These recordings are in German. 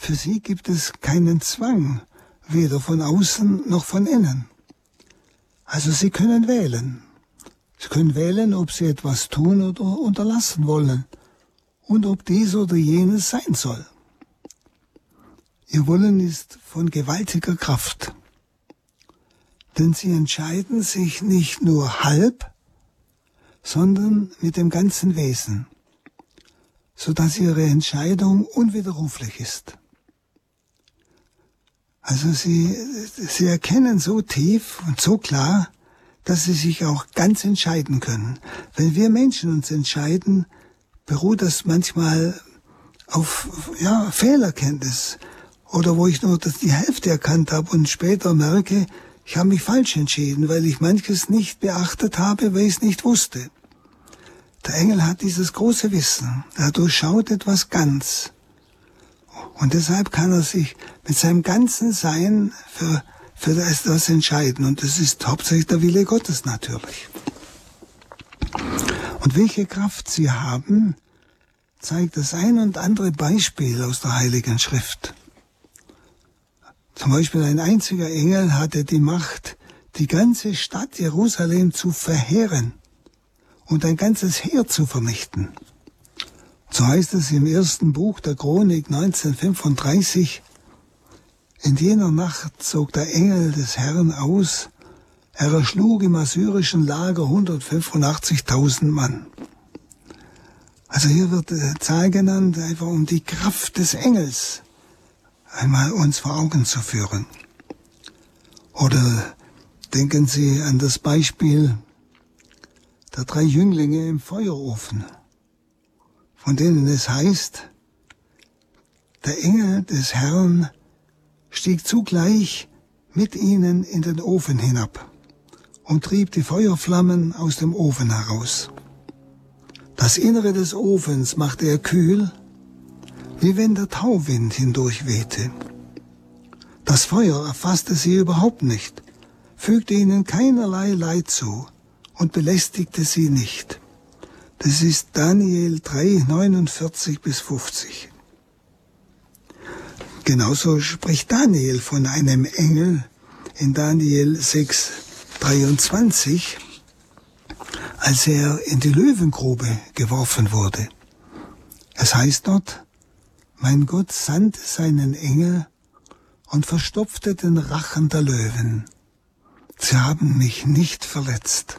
Für sie gibt es keinen Zwang, weder von außen noch von innen. Also sie können wählen. Sie können wählen, ob sie etwas tun oder unterlassen wollen und ob dies oder jenes sein soll. Ihr Wollen ist von gewaltiger Kraft, denn sie entscheiden sich nicht nur halb, sondern mit dem ganzen Wesen, sodass ihre Entscheidung unwiderruflich ist. Also sie erkennen so tief und so klar, dass sie sich auch ganz entscheiden können. Wenn wir Menschen uns entscheiden, beruht das manchmal auf Fehlerkenntnis oder wo ich nur die Hälfte erkannt habe und später merke, ich habe mich falsch entschieden, weil ich manches nicht beachtet habe, weil ich es nicht wusste. Der Engel hat dieses große Wissen, er durchschaut etwas ganz. Und deshalb kann er sich mit seinem ganzen Sein für das entscheiden. Und das ist hauptsächlich der Wille Gottes natürlich. Und welche Kraft sie haben, zeigt das ein und andere Beispiel aus der Heiligen Schrift. Zum Beispiel ein einziger Engel hatte die Macht, die ganze Stadt Jerusalem zu verheeren und ein ganzes Heer zu vernichten. So heißt es im ersten Buch der Chronik 1935, in jener Nacht zog der Engel des Herrn aus, er erschlug im assyrischen Lager 185.000 Mann. Also hier wird die Zahl genannt, einfach um die Kraft des Engels einmal uns vor Augen zu führen. Oder denken Sie an das Beispiel der 3 Jünglinge im Feuerofen, von denen es heißt, der Engel des Herrn stieg zugleich mit ihnen in den Ofen hinab und trieb die Feuerflammen aus dem Ofen heraus. Das Innere des Ofens machte er kühl, wie wenn der Tauwind hindurch wehte. Das Feuer erfasste sie überhaupt nicht, fügte ihnen keinerlei Leid zu und belästigte sie nicht. Das ist Daniel 3, 49 bis 50. Genauso spricht Daniel von einem Engel in Daniel 6, 23, als er in die Löwengrube geworfen wurde. Es heißt dort, mein Gott sandte seinen Engel und verstopfte den Rachen der Löwen. Sie haben mich nicht verletzt.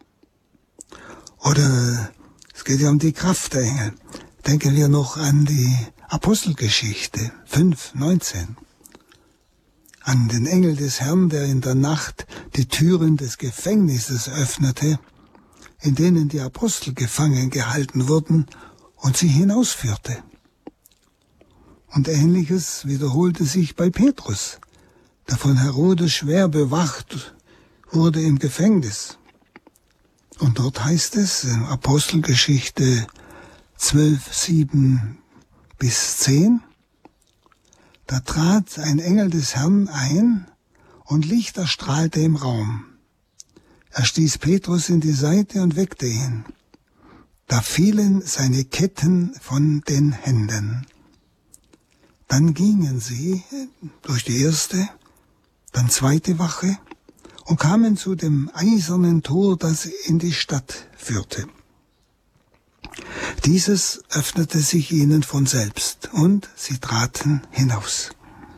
Oder es geht ja um die Kraft der Engel. Denken wir noch an die Apostelgeschichte 5,19. An den Engel des Herrn, der in der Nacht die Türen des Gefängnisses öffnete, in denen die Apostel gefangen gehalten wurden und sie hinausführte. Und Ähnliches wiederholte sich bei Petrus, der von Herodes schwer bewacht wurde im Gefängnis. Und dort heißt es in Apostelgeschichte 12, 7 bis 10, da trat ein Engel des Herrn ein und Licht erstrahlte im Raum. Er stieß Petrus in die Seite und weckte ihn. Da fielen seine Ketten von den Händen. Dann gingen sie durch die erste, dann zweite Wache und kamen zu dem eisernen Tor, das in die Stadt führte. Dieses öffnete sich ihnen von selbst und sie traten hinaus.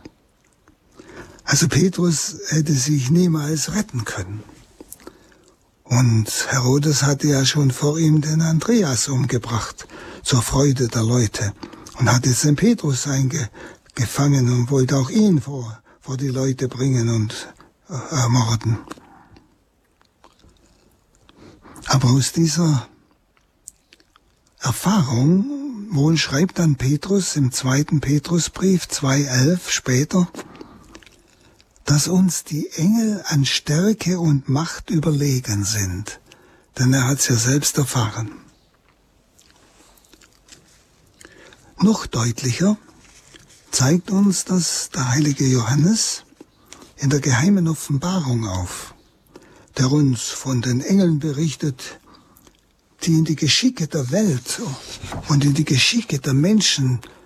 Also Petrus hätte sich niemals retten können. Und Herodes hatte ja schon vor ihm den Andreas umgebracht, zur Freude der Leute, und hat jetzt den Petrus eingefangen und wollte auch ihn vor die Leute bringen und ermorden. Aber aus dieser Erfahrung, wohl schreibt dann Petrus im 2. Petrusbrief 2,11 später, dass uns die Engel an Stärke und Macht überlegen sind, denn er hat es ja selbst erfahren. Noch deutlicher zeigt uns das der heilige Johannes in der geheimen Offenbarung auf, der uns von den Engeln berichtet, die in die Geschicke der Welt und in die Geschicke der Menschen